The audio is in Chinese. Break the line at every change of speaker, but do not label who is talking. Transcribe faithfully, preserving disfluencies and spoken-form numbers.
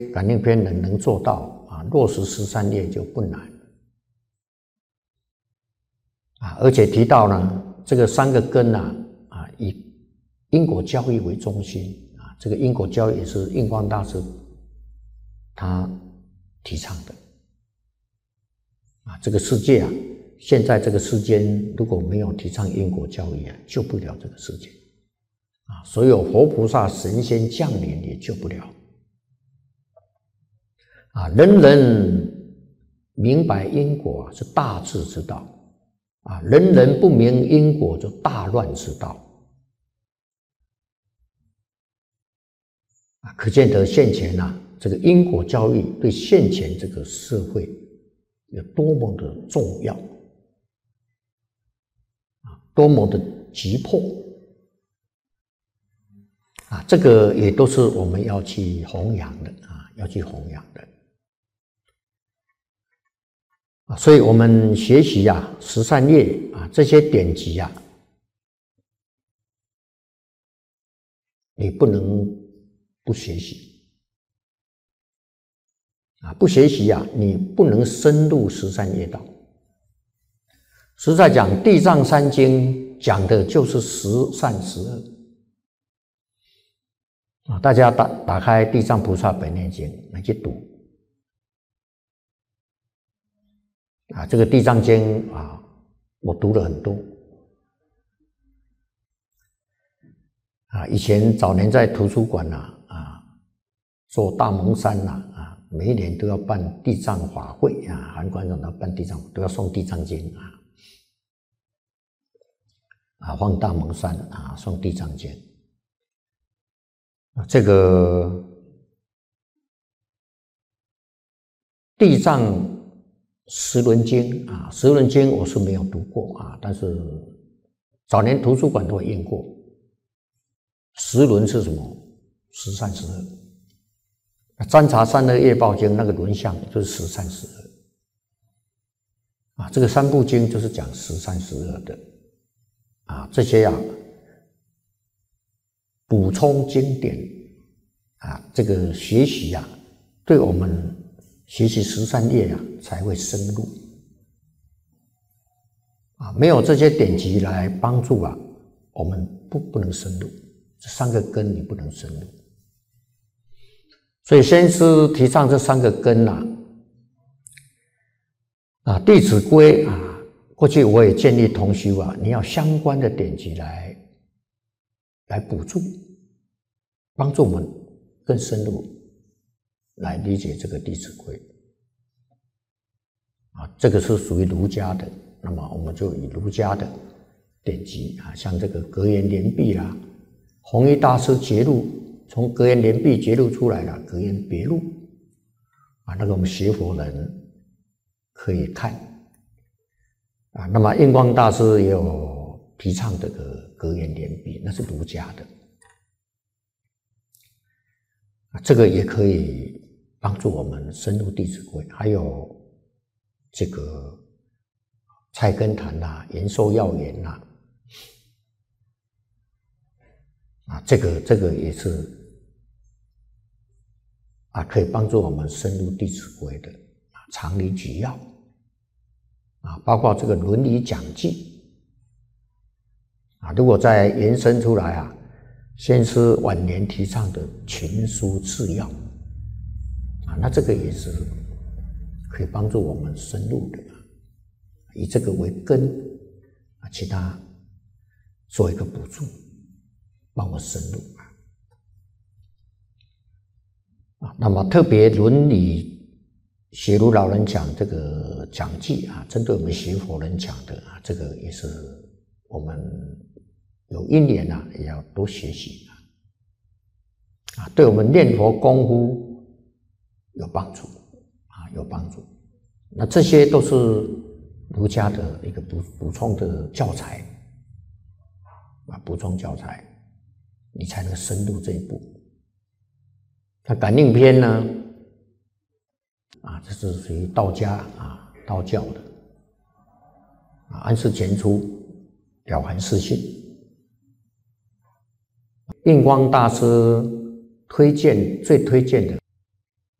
感应篇能能做到啊，落实十三业就不难啊。而且提到呢，这个三个根啊啊，以因果教育为中心啊，这个因果教育也是印光大师他提倡的啊。这个世界啊，现在这个世间如果没有提倡因果教育啊，救不了这个世界啊。所有佛菩萨神仙降临也救不了。啊，人人明白因果啊，是大智之道啊；人人不明因果，就大乱之道啊。可见得现前啊，这个因果教育对现前这个社会有多么的重要啊，多么的急迫啊！这个也都是我们要去弘扬的啊，要去弘扬的。所以我们学习啊十善业啊这些典籍啊，你不能不学习啊！不学习啊，你不能深入十善业道。实在讲，《地藏三经》讲的就是十善十恶啊！大家打打开《地藏菩萨本愿经》来去读。啊，这个《地藏经》啊，我读了很多啊。以前早年在图书馆呐啊，做大蒙山呐啊，每一年都要办地藏法会啊，韩馆长都要办地藏，都要送《地藏经》啊，啊，放大蒙山啊，送《地藏经》啊，这个地藏十轮经啊，十轮经我是没有读过啊，但是早年图书馆都会印过。十轮是什么？十善十恶。占察三恶业报经那个轮相就是十善十恶啊，这个三部经就是讲十善十恶的啊，这些啊补充经典啊，这个学习啊，对我们学习十善业啊，才会深入啊！没有这些典籍来帮助啊，我们不不能深入。这三个根你不能深入，所以先师提倡这三个根呐、啊，啊，《弟子规》啊，过去我也建议同修啊，你要相关的典籍来来补助，帮助我们更深入来理解这个《弟子规》啊，这个是属于儒家的，那么我们就以儒家的典籍啊，像这个格言联璧啦，弘一大师节录，从格言联璧节录出来了，格言别录啊，那个我们学佛人可以看啊。那么印光大师也有提倡这个格言联璧，那是儒家的啊，这个也可以帮助我们深入《弟子规》，还有这个菜根谭啦、延寿要言啦。啊，这个这个也是啊，可以帮助我们深入《弟子规》的啊，常理举要啊，包括这个《伦理讲记》啊，如果再延伸出来啊，先师晚年提倡的群书治要啊，那这个也是可以帮助我们深入的，以这个为根啊，其他做一个补助。帮我深入啊！那么特别伦理学儒老人讲这个讲记啊，针对我们学佛人讲的啊，这个也是我们有因缘啊，也要多学习啊，对我们念佛功夫有帮助啊，有帮助。那这些都是儒家的一个补补充的教材啊，补充教材。你才能深入这一步。那感应篇呢？啊，这是属于道家啊，道教的啊，安世全书了凡四训。印光大师推荐最推荐的